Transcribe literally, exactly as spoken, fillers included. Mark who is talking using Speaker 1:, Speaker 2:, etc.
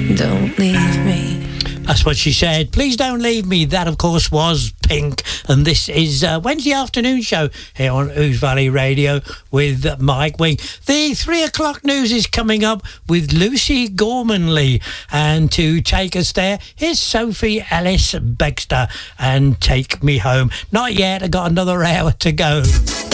Speaker 1: Don't leave me.
Speaker 2: That's what she said. Please don't leave me. That, of course, was Pink. And this is uh, Wednesday afternoon show here on Ouse Valley Radio with uh, Mike Wing. The three o'clock news is coming up with Lucy Gormanley. And to take us there, here's Sophie Ellis Bextor and Take Me Home. Not yet. I got another hour to go.